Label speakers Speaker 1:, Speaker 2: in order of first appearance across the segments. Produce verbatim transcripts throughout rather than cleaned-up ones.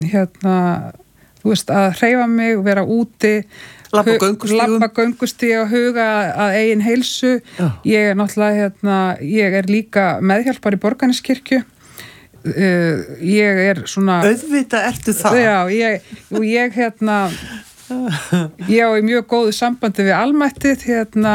Speaker 1: hérna, þú veist, að hreyfa mig, vera úti,
Speaker 2: labba göngustígum,
Speaker 1: labba göngustíg og huga að eigin heilsu. Já. Ég er náttúrulega, hérna, ég er líka meðhjálpar í Borgarneskirkju. Uh, ég er svona...
Speaker 2: Auðvitað ertu það?
Speaker 1: Já, ég, og ég, hérna, ég á í mjög góðu sambandi við almættið, hérna,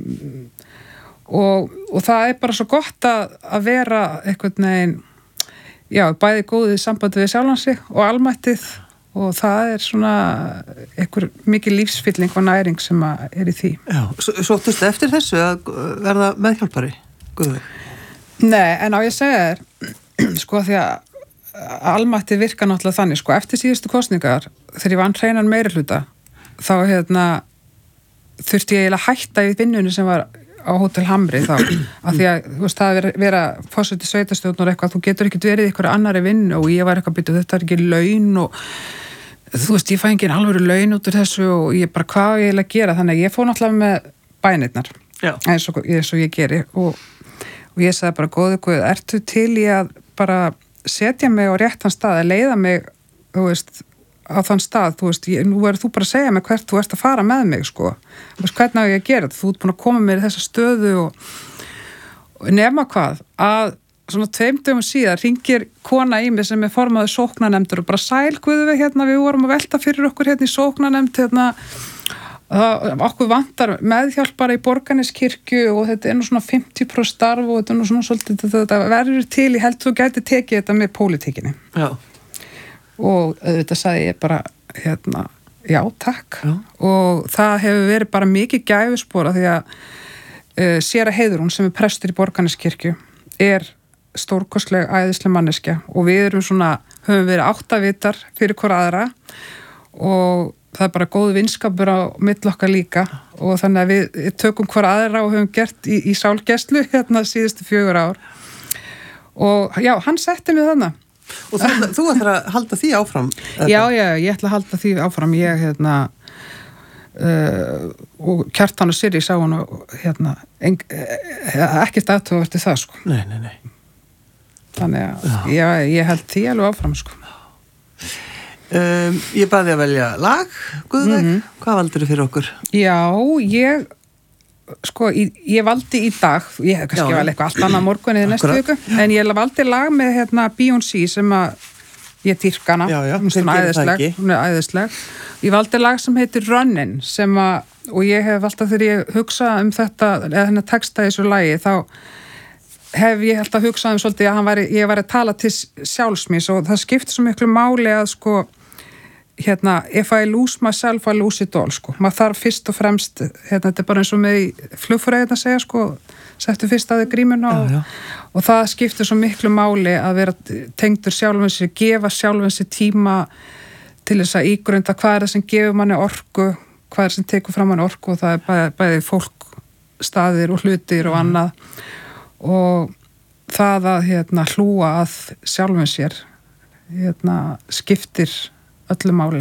Speaker 1: og, og það er bara svo gott að, að vera einhvern veginn, já, bæði góðið sambandi við sjálfan sig og almættið og það er svona einhver mikið lífsfylling og næring sem er í því.
Speaker 2: Já, sóttust eftir þessu að verða meðhjálpari? Guði?
Speaker 1: Nei, en á ég segja þér, sko því að almættið virka náttúrulega þannig, sko, eftir síðustu kosningar, þegar ég vann hreinan meirihluta, þá hérna þurfti ég eiginlega að hætta í vinnunni sem var á Hótel Hamri þá, af því að þú veist, það er vera forseti sveitastjórn og eitthvað, þú getur ekkert verið í einhverju annari vinnu og ég var eitthvað byrjuð, þetta er ekki laun og þú veist, ég fæ engin alvöru laun út úr þessu og ég bara, hvað ég eiginlega að gera, þannig að ég fór náttúrulega með bænirnar, eins og, eins og ég geri og, og ég sagði bara, góðu guð, ertu til í að bara setja mig á réttan stað, að leiða mig, þú veist, á þann stað, þú veist, ég, nú verður þú bara að segja mig hvert þú ert að fara með mig, sko. Þú veist, hvernig á ég að gera þetta? Þú ert búin að koma mér í þessa stöðu og, og nema hvað, að svona tveim dögum síðar hringir kona í mig sem er formaður sóknarnefndur og bara sæl, guðu við hérna, við vorum að velta fyrir okkur hérna í sóknarnefnd, hérna, það, okkur vantar meðhjálpara í Borgarneskirkju og þetta er nú svona fimmtíu prósent starf og þetta er nú svona svolítið, þetta, þetta verður til, ég held þú gæti tekið þetta með pólitíkinni. Já. Og auðvitað sagði ég bara, hérna, já, takk. Já. Og það hefur verið bara mikið gæfuspor því að uh, séra Heiðrún sem er prestur í Borgarneskirkju er stórkostleg æðisleg manneskja og við erum svona, höfum verið áttavitar fyrir hver aðra og það er bara góð vinskapur á milli okkar líka og þannig að við tökum hver aðra og höfum gert í, í sálgæslu hérna síðustu fjögur ár og já, hann setti mig þannig.
Speaker 2: Og þú, þú ætlar að halda því áfram?
Speaker 1: Já, já, ég ætla að halda því áfram. Ég, hérna, uh, og Kjartan og Sirri sá hann og, hérna, en, ekkert aðtöfverti það, sko.
Speaker 2: Nei, nei, nei.
Speaker 1: Þannig að ég, ég held því alveg áfram, sko.
Speaker 2: Um, ég baði að velja lag, Guðveig. Mm-hmm. Hvað valdur þið fyrir okkur?
Speaker 1: Já, ég... sko, ég, ég valdi í dag ég hef kannski valið eitthvað allt annað morgun eða næstu viku, en ég valdi lag með hérna Beyoncé sem að ég dýrka hana, hún er æðisleg hún er æðisleg, ég valdi lag sem heitir Runnin, sem að og ég hef alltaf þegar ég hugsa um þetta eða hennar texta í þessu lagi, þá hef ég alltaf hugsað um svolítið að hann væri, ég væri að tala til sjálfsmís og það skiptir svo miklu máli að sko hérna, if I lose myself, I lose it all, sko. Maður þarf fyrst og fremst, hérna, þetta er bara eins og með flugfræðin að segja, sko, settu fyrst að þið grímuna og, og það skiptir svo miklu máli að vera tengdur sjálfum sér, gefa sjálfum sér tíma til þess að ígrunda hvað er það sem gefur manni orku, hvað er sem tekur fram manni orku og það er bæði, bæði fólk, staðir og hlutir og annað og það að, hérna, hlúa að sjálfum sér, hérna, skiptir öllu máli.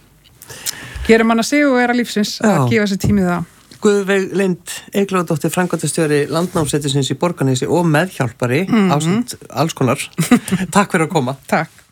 Speaker 1: Gerum hann að sig og vera lífsins Já. Að gefa sér tímið það.
Speaker 2: Guðveig Lind Eyglóardóttir, framkvæmdastjóri Landnámssetursins í Borgarnesi og meðhjálpari mm-hmm. ásamt alls konar. Takk fyrir að koma.
Speaker 1: Takk.